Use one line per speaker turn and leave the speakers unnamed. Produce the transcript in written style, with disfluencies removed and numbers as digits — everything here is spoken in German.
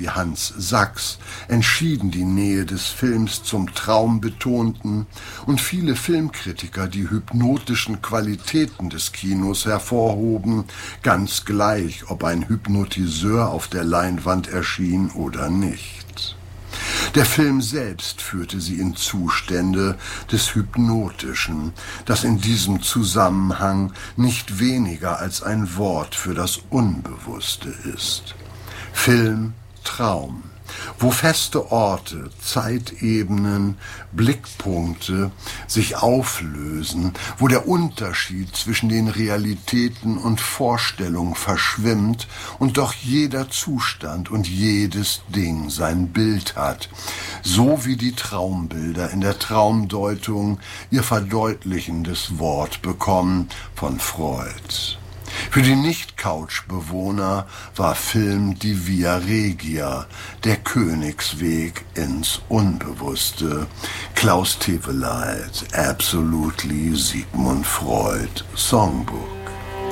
wie Hans Sachs entschieden die Nähe des Films zum Traum betonten und viele Filmkritiker die hypnotischen Qualitäten des Kinos hervorhoben, ganz gleich, ob ein Hypnotiseur auf der Leinwand erschien oder nicht. Der Film selbst führte sie in Zustände des Hypnotischen, das in diesem Zusammenhang nicht weniger als ein Wort für das Unbewusste ist. Film, Traum, wo feste Orte, Zeitebenen, Blickpunkte sich auflösen, wo der Unterschied zwischen den Realitäten und Vorstellung verschwimmt und doch jeder Zustand und jedes Ding sein Bild hat, so wie die Traumbilder in der Traumdeutung ihr verdeutlichendes Wort bekommen von Freud. Für die Nicht-Couch-Bewohner war Film die Via Regia, der Königsweg ins Unbewusste. Klaus Teweleit, Absolutely Sigmund Freud, Songbook.